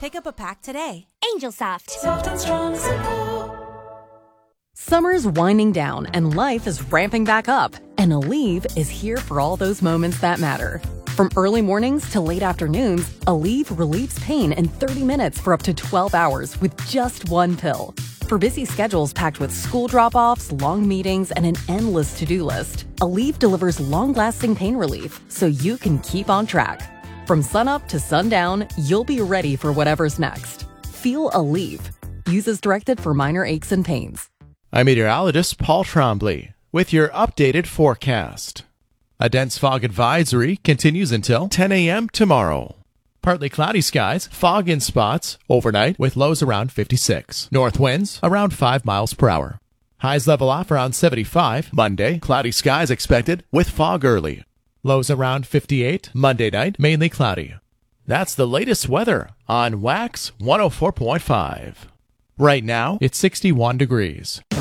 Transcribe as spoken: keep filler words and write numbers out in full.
Pick up a pack today. Angel Soft. Soft and strong support. Summer's winding down and life is ramping back up. And Aleve is here for all those moments that matter. From early mornings to late afternoons, Aleve relieves pain in thirty minutes for up to twelve hours with just one pill. For busy schedules packed with school drop-offs, long meetings, and an endless to-do list, Aleve delivers long-lasting pain relief so you can keep on track. From sunup to sundown, you'll be ready for whatever's next. Feel Aleve. Use as directed for minor aches and pains. I'm meteorologist Paul Trombley with your updated forecast. A dense fog advisory continues until ten a.m. tomorrow. Partly cloudy skies, fog in spots, overnight with lows around fifty-six. North winds around five miles per hour. Highs level off around seventy-five. Monday, cloudy skies expected with fog early. Lows around fifty-eight. Monday night, mainly cloudy. That's the latest weather on Wax one oh four point five. Right now, it's sixty-one degrees.